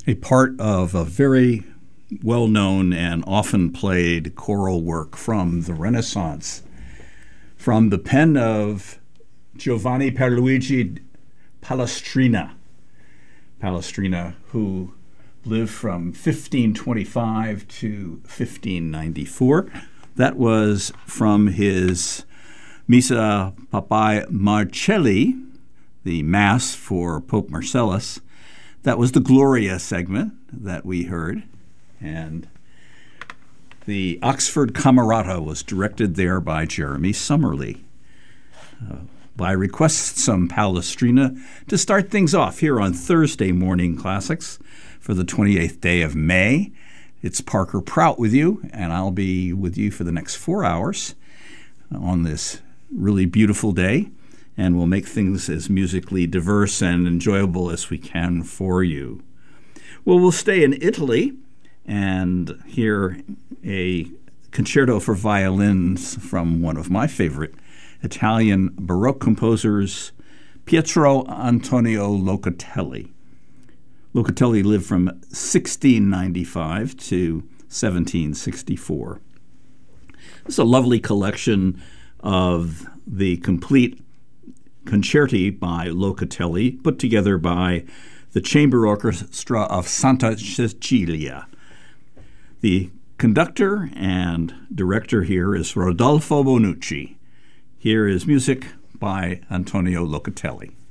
a part of a very well-known and often played choral work from the Renaissance, from the pen of Giovanni Pierluigi Palestrina. Palestrina, who lived from 1525 to 1594. That was from his Missa Papae Marcelli, the Mass for Pope Marcellus. That was the Gloria segment that we heard. And the Oxford Camerata was directed there by Jeremy Summerly. By request, some Palestrina to start things off here on Thursday Morning Classics for the 28th day of May. It's Parker Prout with you, and I'll be with you for the next 4 hours on this really beautiful day, and we'll make things as musically diverse and enjoyable as we can for you. Well, we'll stay in Italy and hear a concerto for violins from one of my favorite Italian Baroque composers, Pietro Antonio Locatelli. Locatelli lived from 1695 to 1764. This is a lovely collection of the complete concerti by Locatelli, put together by the Chamber Orchestra of Santa Cecilia. The conductor and director here is Rodolfo Bonucci. Here is music by Antonio Locatelli.